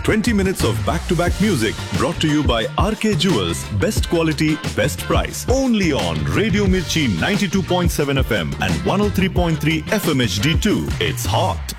20 minutes of back-to-back music brought to you by RK Jewels. Best quality, best price. Only on Radio Mirchi 92.7 FM and 103.3 FM HD2. It's hot.